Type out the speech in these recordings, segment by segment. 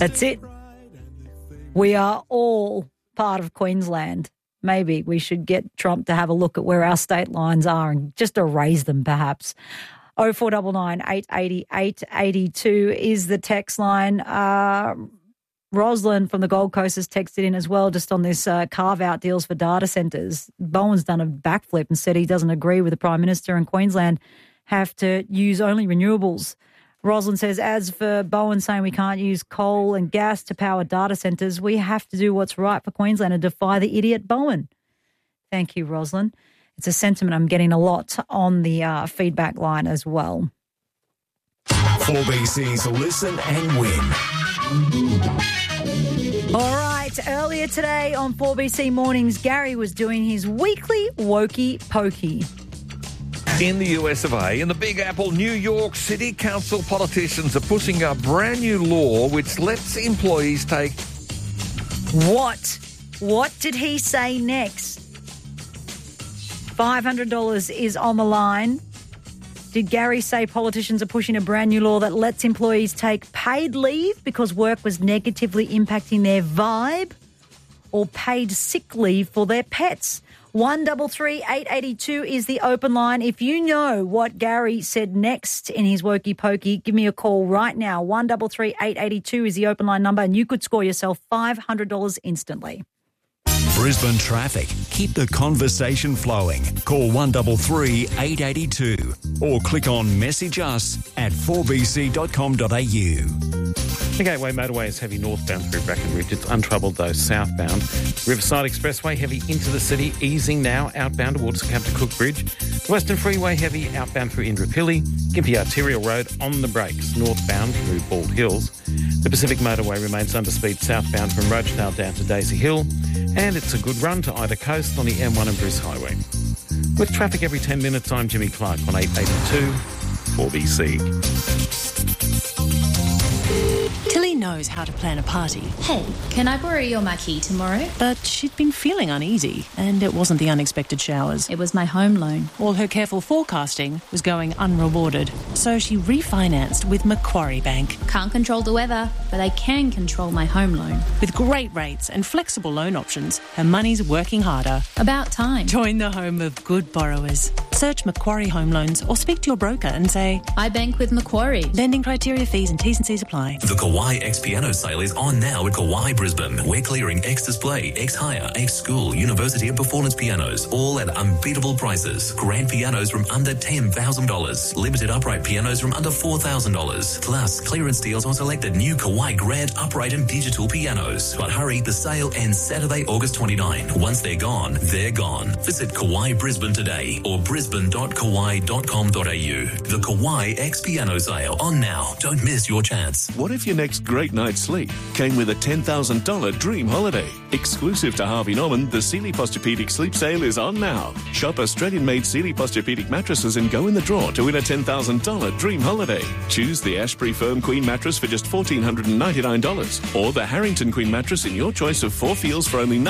That's it. We are all part of Queensland. Maybe we should get Trump to have a look at where our state lines are and just erase them, perhaps. 0499 880 882 is the text line. Rosalind from the Gold Coast has texted in as well, just on this carve-out deals for data centres. Bowen's done a backflip and said he doesn't agree with the Prime Minister and Queensland have to use only renewables. Rosalind says, as for Bowen saying we can't use coal and gas to power data centres, we have to do what's right for Queensland and defy the idiot Bowen. Thank you, Rosalind. It's a sentiment I'm getting a lot on the feedback line as well. 4BC's Listen and Win. All right, earlier today on 4BC Mornings, Gary was doing his weekly Wokey Pokey. In the US of A, in the Big Apple, New York City Council politicians are pushing a brand new law which lets employees take... What? What did he say next? $500 is on the line. Did Gary say politicians are pushing a brand new law that lets employees take paid leave because work was negatively impacting their vibe, or paid sick leave for their pets? 133 882 is the open line. If you know what Gary said next in his Wokey Pokey, give me a call right now. 133 882 is the open line number, and you could score yourself $500 instantly. Brisbane traffic. Keep the conversation flowing. Call 133 882 or click on message us at 4bc.com.au. The Gateway Motorway is heavy northbound through Brackenridge. It's untroubled, though, southbound. Riverside Expressway heavy into the city, easing now outbound towards Captain Cook Bridge. The Western Freeway heavy outbound through Indooroopilly. Gympie Arterial Road on the brakes, northbound through Bald Hills. The Pacific Motorway remains under speed southbound from Rochedale down to Daisy Hill. And it's a good run to either coast on the M1 and Bruce Highway. With traffic every 10 minutes, I'm Jimmy Clark on 882 4BC. Tilly knows how to plan a party. Hey, can I borrow your marquee tomorrow? But she'd been feeling uneasy, and it wasn't the unexpected showers. It was my home loan. All her careful forecasting was going unrewarded. So she refinanced with Macquarie Bank. Can't control the weather, but I can control my home loan. With great rates and flexible loan options, her money's working harder. About time. Join the home of good borrowers. Search Macquarie Home Loans or speak to your broker and say, I bank with Macquarie. Lending criteria, fees and T's and C's apply. The Kauai X Piano sale is on now at Kauai Brisbane. We're clearing X Display, X Hire, X School, University and Performance pianos, all at unbeatable prices. Grand pianos from under $10,000. Limited upright pianos from under $4,000. Plus, clearance deals on selected new Kauai Grand upright and digital pianos. But hurry, the sale ends Saturday, August 29. Once they're gone, they're gone. Visit Kauai Brisbane today or brisbane.kauai.com.au. The Kauai X Piano sale on now. Don't miss your chance. What if your next great night's sleep came with a $10,000 dream holiday? Exclusive to Harvey Norman, the Sealy Posturepedic Sleep Sale is on now. Shop Australian-made Sealy Posturepedic mattresses and go in the draw to win a $10,000 dream holiday. Choose the Ashbury Firm Queen mattress for just $1,499 or the Harrington Queen mattress in your choice of 4 feels for only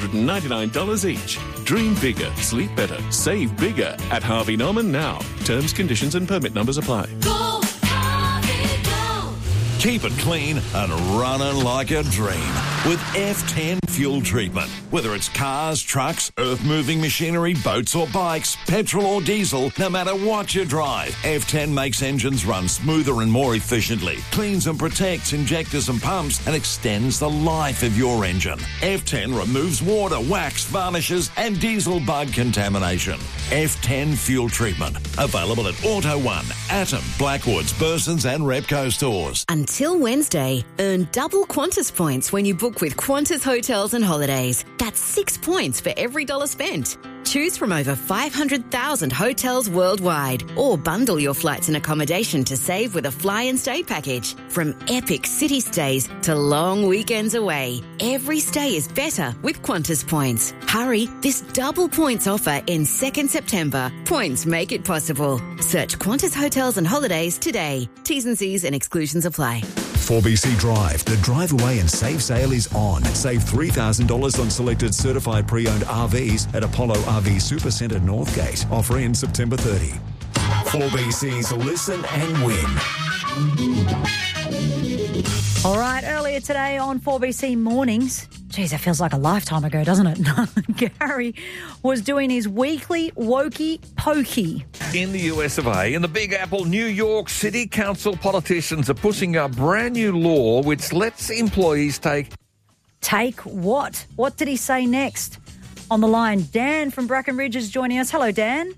$1,999 each. Dream bigger, sleep better, save bigger at Harvey Norman now. Terms, conditions and permit numbers apply. Go, Harvey, go! Keep it clean and running like a dream with F10 fuel treatment. Whether it's cars, trucks, earth-moving machinery, boats or bikes, petrol or diesel, no matter what you drive, F10 makes engines run smoother and more efficiently, cleans and protects injectors and pumps, and extends the life of your engine. F10 removes water, wax, varnishes and diesel bug contamination. F10 fuel treatment. Available at Auto One, Atom, Blackwoods, Burson's and Repco stores. Until Wednesday, earn double Qantas points when you book with Qantas Hotels and Holidays. That's 6 points for every $1 spent. Choose from over 500,000 hotels worldwide or bundle your flights and accommodation to save with a fly and stay package. From epic city stays to long weekends away, every stay is better with Qantas points. Hurry, this double points offer ends 2nd September. Points make it possible. Search Qantas Hotels and Holidays today. T's and C's and exclusions apply. 4BC Drive, the Drive Away and Save sale is on. Save $3,000 on selected certified pre-owned RVs at Apollo RV Supercentre Northgate. Offer ends September 30. 4BC's Listen and Win. All right, earlier today on 4BC Mornings, geez, that feels like a lifetime ago, doesn't it? Gary was doing his weekly wokey pokey. In the US of A, in the Big Apple, New York City Council politicians are pushing a brand new law which lets employees take... Take what? What did he say next? On the line, Dan from Brackenridge is joining us. Hello, Dan.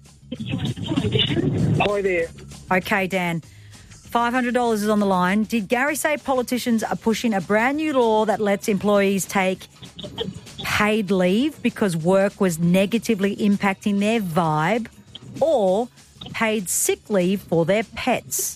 Hi there. Okay, Dan. $500 is on the line. Did Gary say politicians are pushing a brand new law that lets employees take paid leave because work was negatively impacting their vibe, or paid sick leave for their pets?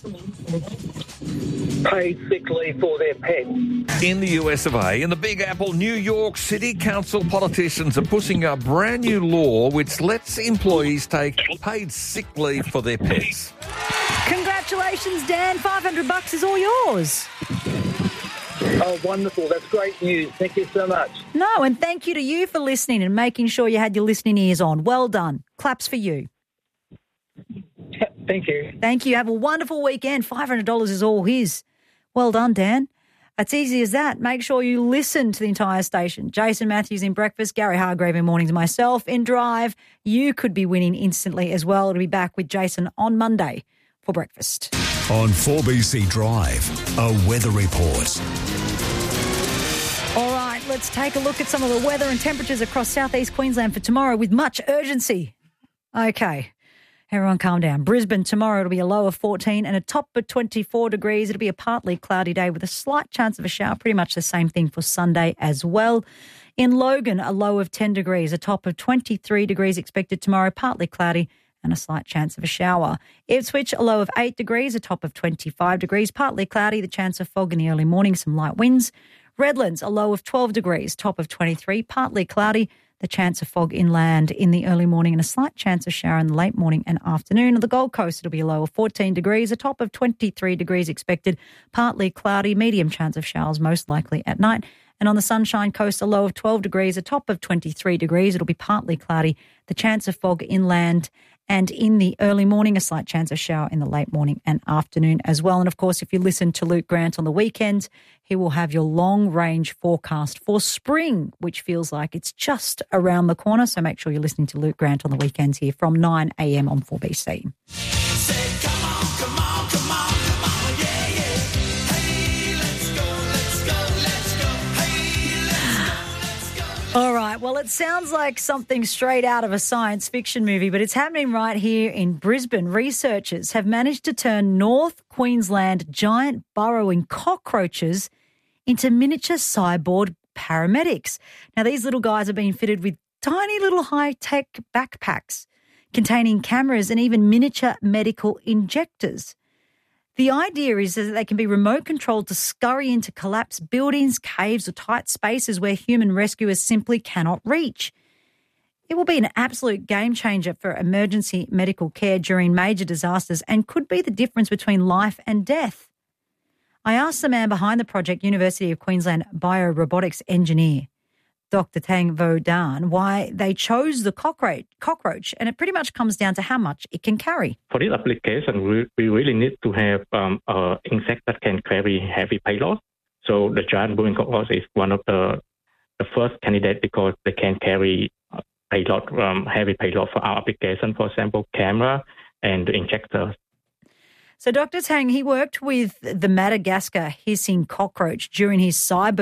Paid sick leave for their pets. In the US of A, in the Big Apple, New York City Council politicians are pushing a brand new law which lets employees take paid sick leave for their pets. Congratulations, Dan. $500 is all yours. Oh, wonderful. That's great news. Thank you so much. No, and thank you to you for listening and making sure you had your listening ears on. Well done. Claps for you. Thank you. Thank you. Have a wonderful weekend. $500 is all his. Well done, Dan. It's easy as that. Make sure you listen to the entire station. Jason Matthews in breakfast, Gary Hargrave in mornings, myself in drive. You could be winning instantly as well. It'll be back with Jason on Monday for breakfast. On 4BC Drive, a weather report. All right, let's take a look at some of the weather and temperatures across southeast Queensland for tomorrow with much urgency. Okay, everyone calm down. Brisbane tomorrow, it'll be a low of 14 and a top of 24 degrees. It'll be a partly cloudy day with a slight chance of a shower, pretty much the same thing for Sunday as well. In Logan, a low of 10 degrees, a top of 23 degrees expected tomorrow, partly cloudy and a slight chance of a shower. Ipswich, a low of 8 degrees, a top of 25 degrees, partly cloudy, the chance of fog in the early morning, some light winds. Redlands, a low of 12 degrees, top of 23, partly cloudy, the chance of fog inland in the early morning and a slight chance of shower in the late morning and afternoon. On the Gold Coast, it'll be a low of 14 degrees, a top of 23 degrees expected, partly cloudy, medium chance of showers most likely at night. And on the Sunshine Coast, a low of 12 degrees, a top of 23 degrees. It'll be partly cloudy, the chance of fog inland and in the early morning, a slight chance of shower in the late morning and afternoon as well. And, of course, if you listen to Luke Grant on the weekend, he will have your long-range forecast for spring, which feels like it's just around the corner. So make sure you're listening to Luke Grant on the weekends here from 9 a.m. on 4BC. Say, come on, come on, come on, come on, yeah, yeah. Hey, let's go, let's go, let's go. Hey, let's go, let's go. All right, well, it sounds like something straight out of a science fiction movie, but it's happening right here in Brisbane. Researchers have managed to turn North Queensland giant burrowing cockroaches into miniature cyborg paramedics. Now, these little guys are being fitted with tiny little high-tech backpacks containing cameras and even miniature medical injectors. The idea is that they can be remote controlled to scurry into collapsed buildings, caves or tight spaces where human rescuers simply cannot reach. It will be an absolute game changer for emergency medical care during major disasters and could be the difference between life and death. I asked the man behind the project, University of Queensland biorobotics engineer, Dr. Tang Vo Dan, why they chose the cockroach, and it pretty much comes down to how much it can carry. For this application, we really need to have an insect that can carry heavy payload. So the giant burrowing cockroach is one of the first candidate because they can carry payload, heavy payload for our application, for example, camera and the injectors. So Dr. Tang, he worked with the Madagascar hissing cockroach during his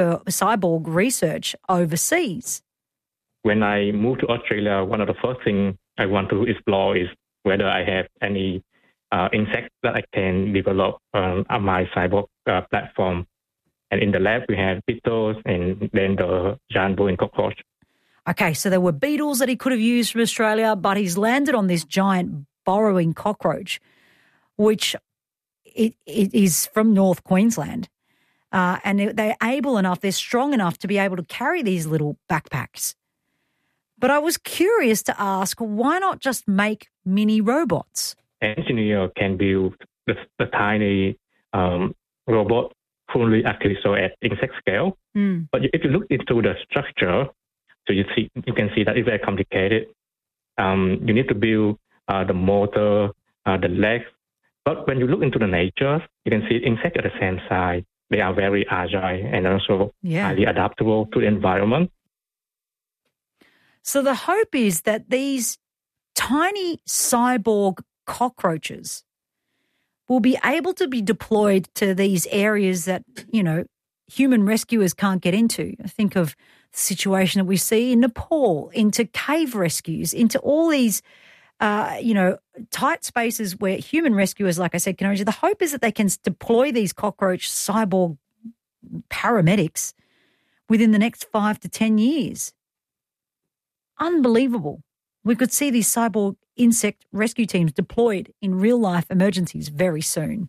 cyborg research overseas. When I moved to Australia, one of the first things I want to explore is whether I have any insect that I can develop on my cyborg platform. And in the lab, we had beetles and then the giant burrowing cockroach. Okay, so there were beetles that he could have used from Australia, but he's landed on this giant burrowing cockroach, which it is from North Queensland. And they're able enough, they're strong enough to be able to carry these little backpacks. But I was curious to ask, why not just make mini robots? An engineer can build the tiny robot fully accurate, so at insect scale. But if you look into the structure, so you can see that it's very complicated. You need to build the motor, the legs. But when you look into the nature, you can see insects at the same size. they are very agile and also highly adaptable to the environment. So the hope is that these tiny cyborg cockroaches will be able to be deployed to these areas that, human rescuers can't get into. I think of the situation that we see in Nepal, into cave rescues, into all these, tight spaces where human rescuers, like I said, can only. The hope is that they can deploy these cockroach cyborg paramedics within the next 5 to 10 years. Unbelievable. We could see these cyborg insect rescue teams deployed in real-life emergencies very soon.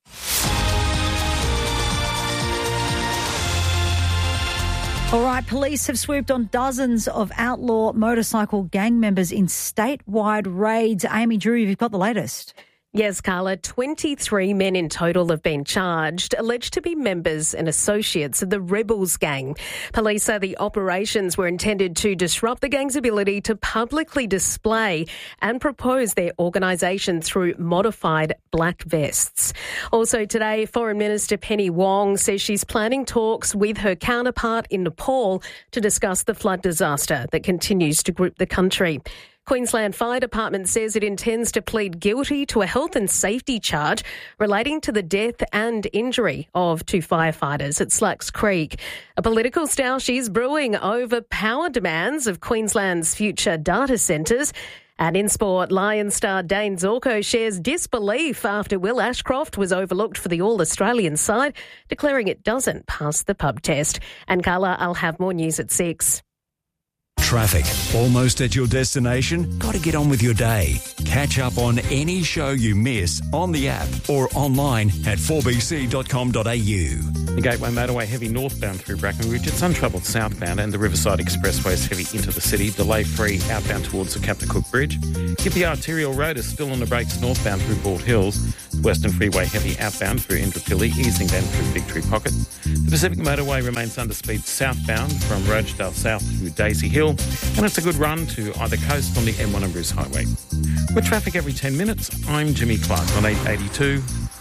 All right, police have swooped on dozens of outlaw motorcycle gang members in statewide raids. Amy Drew, you've got the latest. Yes, Carla, 23 men in total have been charged, alleged to be members and associates of the Rebels gang. Police say the operations were intended to disrupt the gang's ability to publicly display and propose their organisation through modified black vests. Also today, Foreign Minister Penny Wong says she's planning talks with her counterpart in Nepal to discuss the flood disaster that continues to grip the country. Queensland Fire Department says it intends to plead guilty to a health and safety charge relating to the death and injury of 2 firefighters at Slacks Creek. A political stoush is brewing over power demands of Queensland's future data centres. And in sport, Lions star Dane Zorko shares disbelief after Will Ashcroft was overlooked for the All-Australian side, declaring it doesn't pass the pub test. And Carla, I'll have more news at 6. Traffic. Almost at your destination? Got to get on with your day. Catch up on any show you miss on the app or online at 4bc.com.au. The Gateway Motorway heavy northbound through Brackenridge. It's untroubled southbound, and the Riverside Expressway is heavy into the city. Delay-free outbound towards the Captain Cook Bridge. Gippy Arterial Road is still on the brakes northbound through Bald Hills. The Western Freeway heavy outbound through Indooroopilly, easing then through Victory Pocket. The Pacific Motorway remains under speed southbound from Rochedale South through Daisy Hill, and it's a good run to either coast on the M1 and Bruce Highway. With traffic every 10 minutes, I'm Jimmy Clark on 882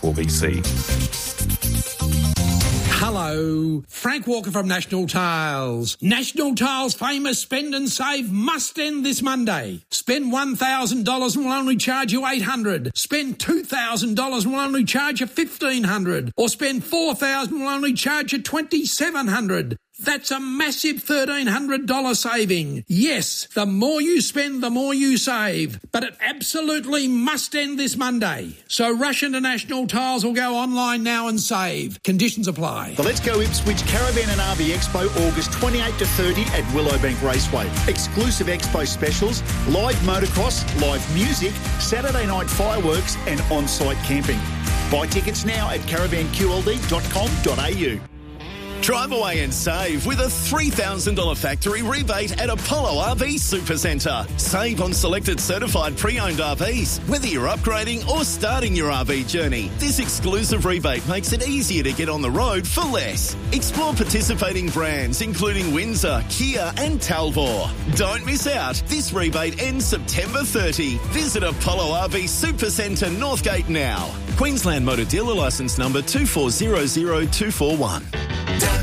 4BC. Hello, Frank Walker from National Tiles. National Tiles' famous Spend and Save must end this Monday. Spend $1,000 and we'll only charge you $800. Spend $2,000 and we'll only charge you $1,500. Or spend $4,000 and we'll only charge you $2,700. That's a massive $1,300 saving. Yes, the more you spend, the more you save. But it absolutely must end this Monday. So rush into National Tiles or go online now and save. Conditions apply. The Let's Go Ipswich Caravan and RV Expo, August 28 to 30 at Willowbank Raceway. Exclusive expo specials, live motocross, live music, Saturday night fireworks and on-site camping. Buy tickets now at caravanqld.com.au. Drive away and save with a $3,000 factory rebate at Apollo RV Supercentre. Save on selected certified pre-owned RVs, whether you're upgrading or starting your RV journey. This exclusive rebate makes it easier to get on the road for less. Explore participating brands including Windsor, Kia and Talbot. Don't miss out. This rebate ends September 30. Visit Apollo RV Supercentre Northgate now. Queensland Motor Dealer Licence number 2400241.